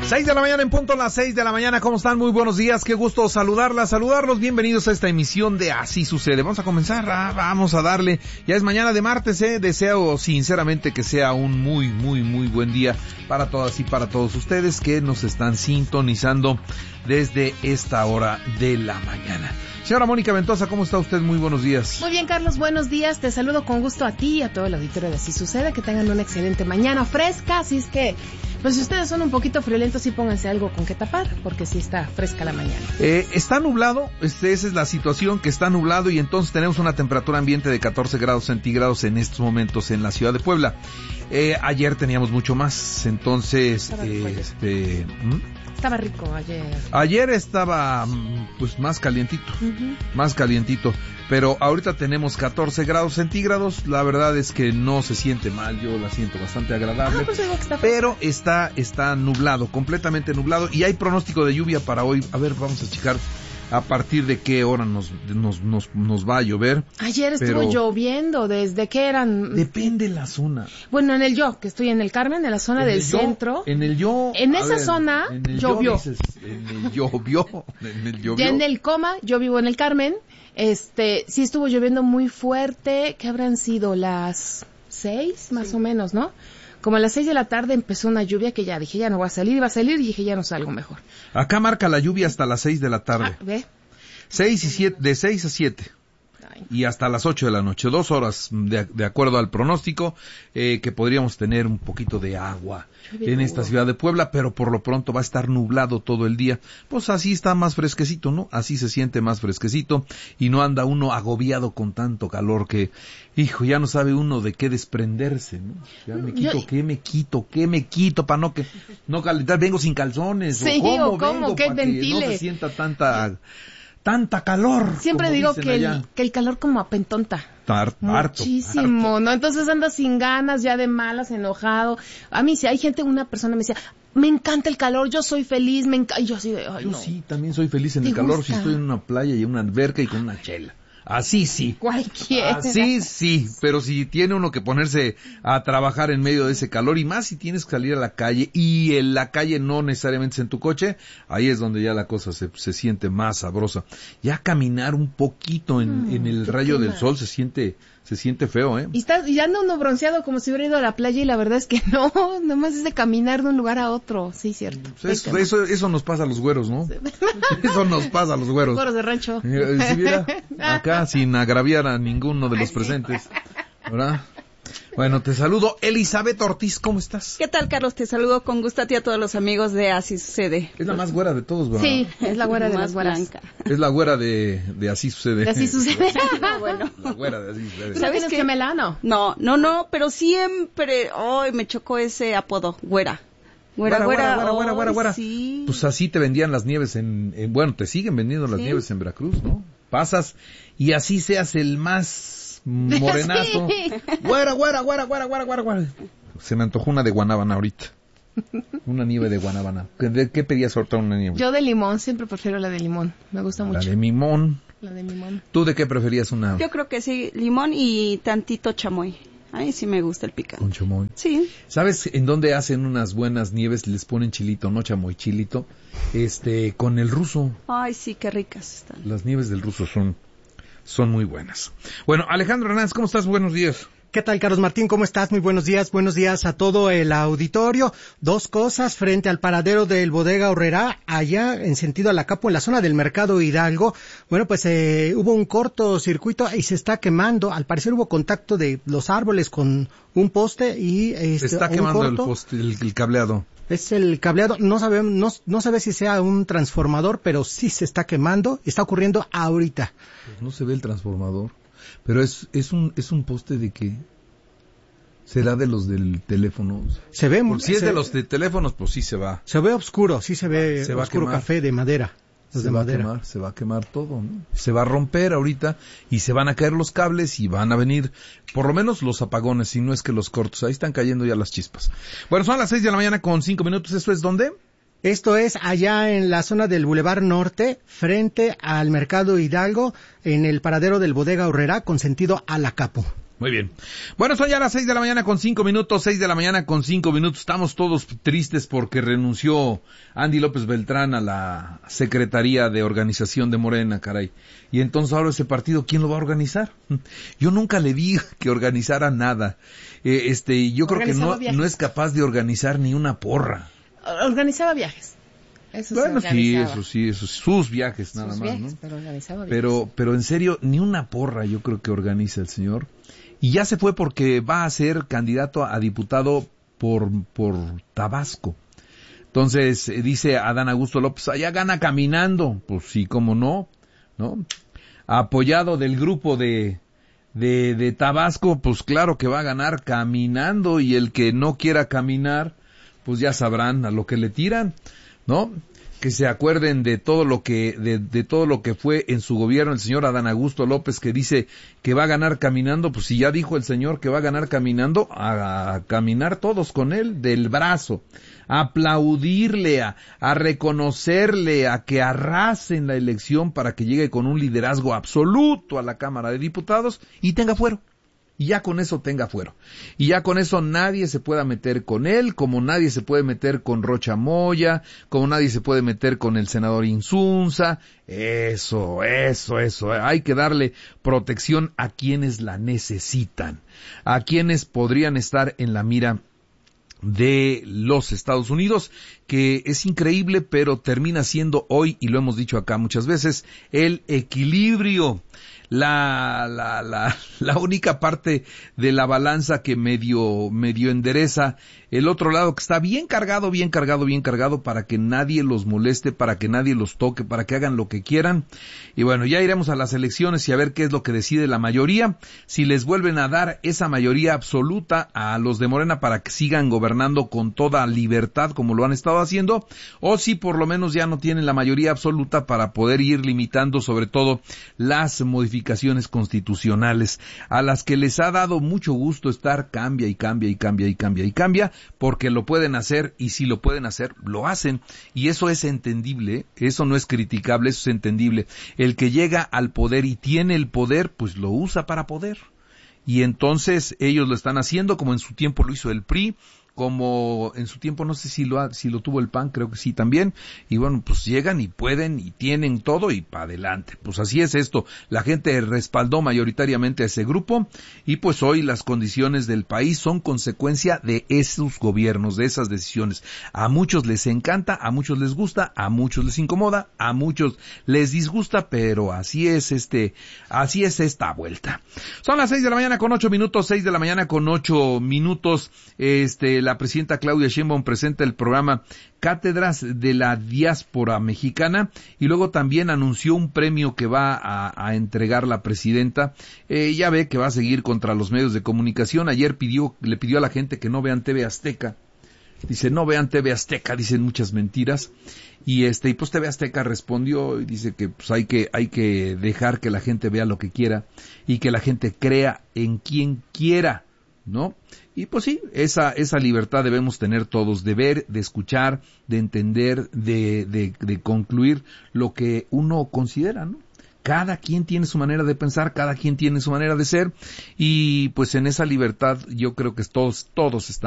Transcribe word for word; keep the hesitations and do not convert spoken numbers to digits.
Seis de la mañana en punto, las seis de la mañana. ¿Cómo están? Muy buenos días. Qué gusto saludarlas, saludarlos. Bienvenidos a esta emisión de Así Sucede. Vamos a comenzar, ah, vamos a darle. Ya es mañana de martes, eh. Deseo sinceramente que sea un muy, muy, muy buen día para todas y para todos ustedes que nos están sintonizando desde esta hora de la mañana. Señora Mónica Ventosa, ¿cómo está usted? Muy buenos días. Muy bien, Carlos, buenos días. Te saludo con gusto a ti y a todo el auditorio de Así Sucede. Que tengan una excelente mañana fresca. Así es que, pues si ustedes son un poquito friolentos, sí pónganse algo con que tapar, porque sí está fresca la mañana. Eh, está nublado, este, esa es la situación, que está nublado y entonces tenemos una temperatura ambiente de catorce grados centígrados en estos momentos en la ciudad de Puebla. Eh, ayer teníamos mucho más, entonces, eh, este... ¿hmm? Estaba rico ayer. Ayer estaba, pues, más calientito, uh-huh. más calientito, pero ahorita tenemos catorce grados centígrados, la verdad es que no se siente mal, yo la siento bastante agradable, ah, pues digo que está pero está, está nublado, completamente nublado, y hay pronóstico de lluvia para hoy. A ver, vamos a checar a partir de qué hora nos nos nos, nos va a llover. Ayer estuvo pero lloviendo, ¿desde qué eran? Depende la zona. Bueno, en el Yo, que estoy en el Carmen, en la zona en del centro. En el Yo. En esa ver, zona en el llovió. Yo dices, en el llovió. En el llovió. Ya en el Coma, yo vivo en el Carmen. Este, sí estuvo lloviendo muy fuerte. ¿Qué habrán sido? Las seis, más sí. o menos, ¿no? Como a las seis de la tarde empezó una lluvia que ya dije, ya no voy a salir, iba a salir y dije, ya no salgo mejor. Acá marca la lluvia hasta las seis de la tarde. Ah, ¿ve? Seis y siete, de seis a siete. Ay. Y hasta las ocho de la noche, dos horas de, de acuerdo al pronóstico, eh, que podríamos tener un poquito de agua en esta ciudad de Puebla, pero por lo pronto va a estar nublado todo el día. Pues así está más fresquecito, ¿no? Así se siente más fresquecito y no anda uno agobiado con tanto calor que, hijo, ya no sabe uno de qué desprenderse, ¿no? Ya me quito, Yo... ¿qué me quito? ¿Qué me quito para no que no calentar? Vengo sin calzones, sí, o cómo, o cómo vengo que para que no se sienta tanta tanta calor. Siempre digo que el, que el calor como apentonta. Tar, harto, Muchísimo, harto. ¿no? Entonces andas sin ganas, ya de malas, enojado. A mí, si hay gente, una persona me decía, me encanta el calor, yo soy feliz, me encanta. Y yo así de, ay, yo no. sí, también soy feliz en el gusta? calor, si estoy en una playa y en una alberca y con una chela. Así sí. Cualquiera. Así sí, pero si tiene uno que ponerse a trabajar en medio de ese calor, y más si tienes que salir a la calle, y en la calle no necesariamente es en tu coche, ahí es donde ya la cosa se, se siente más sabrosa. Ya caminar un poquito en, mm, en el rayo clima. del sol se siente... Se siente feo, ¿eh? Y, está, y anda uno bronceado como si hubiera ido a la playa y la verdad es que no, nomás es de caminar de un lugar a otro, sí, cierto. Pues eso, eso, eso nos pasa a los güeros, ¿no? Eso nos pasa a los güeros. Güeros de rancho. Si viera, acá sin agraviar a ninguno de los presentes, ¿verdad? Bueno, te saludo. Elizabeth Ortiz, ¿cómo estás? ¿Qué tal, Carlos? Te saludo con gusto a ti y a todos los amigos de Así Sucede. Es la más güera de todos, ¿verdad? Sí, es la güera de las güeras. Blanca. Es la güera de, de Así Sucede. De Así Sucede. No, bueno. La güera de Así Sucede. ¿Sabes qué? Melano. No, no, no, pero siempre, hoy oh, me chocó ese apodo, güera. Güera, güera, güera, güera, güera, güera. Sí. Pues así te vendían las nieves en, en bueno, te siguen vendiendo las sí. nieves en Veracruz, ¿no? Pasas y así seas el más morenazo. Sí. Güera, güera, güera, güera, güera, güera, güera. Se me antojó una de guanábana ahorita. Una nieve de guanábana. ¿De qué pedías ahorita una nieve? Yo de limón, siempre prefiero la de limón. Me gusta la mucho. La de limón. La de limón. ¿Tú de qué preferías una? Yo creo que sí, limón y tantito chamoy. A mí sí me gusta el picante. ¿Con chamoy? Sí. ¿Sabes en dónde hacen unas buenas nieves? Les ponen chilito, no chamoy, chilito. Este, con el ruso. Ay, sí, qué ricas están. Las nieves del ruso son... son muy buenas. Bueno, Alejandro Hernández, ¿cómo estás? Buenos días. ¿Qué tal, Carlos Martín? ¿Cómo estás? Muy buenos días. Buenos días a todo el auditorio. Dos cosas frente al paradero del Bodega Aurrerá, allá en sentido Alacapo, en la zona del Mercado Hidalgo. Bueno, pues eh, hubo un cortocircuito y se está quemando. Al parecer hubo contacto de los árboles con un poste y este, se está un quemando corto. el, poste, el, el cableado. Es el cableado, no sabemos, no, no sabe si sea un transformador, pero sí se está quemando, está ocurriendo ahorita. Pues no se ve el transformador, pero es es un es un poste de qué? ¿Será de los del teléfono? Se ve, Porque si es se, de los de teléfonos, pues sí se va. Se ve oscuro, sí se ve se va oscuro café de madera. Se de va madera. a quemar, se va a quemar todo, ¿no? Se va a romper ahorita y se van a caer los cables y van a venir por lo menos los apagones, si no es que los cortos. Ahí están cayendo ya las chispas. Bueno, son las seis de la mañana con cinco minutos. ¿Esto es dónde? Esto es allá en la zona del Boulevard Norte, frente al Mercado Hidalgo, en el paradero del Bodega Aurrerá, con sentido Alacapo. Muy bien. Bueno, son ya las seis de la mañana con cinco minutos, seis de la mañana con cinco minutos. Estamos todos tristes porque renunció Andy López Beltrán a la Secretaría de Organización de Morena, caray. Y entonces ahora ese partido, ¿quién lo va a organizar? Yo nunca le vi que organizara nada. Eh, este, yo creo que no, no es capaz de organizar ni una porra. Organizaba viajes. Eso bueno, sí, eso sí, eso sus viajes nada sus más, viajes, ¿no? Pero organizaba viajes. Pero, pero en serio, ni una porra yo creo que organiza el señor. Y ya se fue porque va a ser candidato a diputado por, por Tabasco. Entonces, eh, dice Adán Augusto López, allá gana caminando. Pues sí, cómo no, ¿no? Apoyado del grupo de, de, de Tabasco, pues claro que va a ganar caminando. Y el que no quiera caminar, pues ya sabrán a lo que le tiran, ¿no? Que se acuerden de todo lo que de, de todo lo que fue en su gobierno el señor Adán Augusto López, que dice que va a ganar caminando. Pues si ya dijo el señor que va a ganar caminando, a, a caminar todos con él del brazo, a aplaudirle, a, a reconocerle, a que arrasen la elección para que llegue con un liderazgo absoluto a la Cámara de Diputados y tenga fuero. Y ya con eso tenga fuero. Y ya con eso nadie se pueda meter con él, como nadie se puede meter con Rocha Moya, como nadie se puede meter con el senador Insunza. Eso, eso, eso. Hay que darle protección a quienes la necesitan, a quienes podrían estar en la mira de los Estados Unidos, que es increíble, pero termina siendo hoy, y lo hemos dicho acá muchas veces, el equilibrio. La, la, la, la única parte de la balanza que medio, medio endereza, el otro lado que está bien cargado, bien cargado, bien cargado para que nadie los moleste, para que nadie los toque, para que hagan lo que quieran. Y bueno, ya iremos a las elecciones y a ver qué es lo que decide la mayoría, si les vuelven a dar esa mayoría absoluta a los de Morena para que sigan gobernando con toda libertad como lo han estado haciendo, o si por lo menos ya no tienen la mayoría absoluta para poder ir limitando sobre todo las modificaciones constitucionales a las que les ha dado mucho gusto estar cambia y cambia y cambia y cambia y cambia, porque lo pueden hacer, y si lo pueden hacer, lo hacen, y eso es entendible, eso no es criticable, eso es entendible. El que llega al poder y tiene el poder, pues lo usa para poder, y entonces ellos lo están haciendo como en su tiempo lo hizo el P R I, como en su tiempo no sé si lo ha, si lo tuvo el P A N, creo que sí también, y bueno, pues llegan y pueden y tienen todo y para adelante. Pues así es esto, la gente respaldó mayoritariamente a ese grupo y pues hoy las condiciones del país son consecuencia de esos gobiernos, de esas decisiones. A muchos les encanta, a muchos les gusta, a muchos les incomoda, a muchos les disgusta, pero así es este, así es esta vuelta. Son las seis de la mañana con ocho minutos, seis de la mañana con ocho minutos, este, la presidenta Claudia Sheinbaum presenta el programa Cátedras de la Diáspora Mexicana y luego también anunció un premio que va a, a entregar la presidenta. Eh, ya ve que va a seguir contra los medios de comunicación. Ayer pidió, le pidió a la gente que no vean T V Azteca. Dice, no vean T V Azteca, dicen muchas mentiras. Y este, y pues T V Azteca respondió y dice que pues hay que, hay que dejar que la gente vea lo que quiera y que la gente crea en quien quiera, ¿no? Y pues sí, esa, esa libertad debemos tener todos, de ver, de escuchar, de entender, de, de, de concluir lo que uno considera, ¿no? Cada quien tiene su manera de pensar, cada quien tiene su manera de ser, y pues en esa libertad yo creo que todos, todos estamos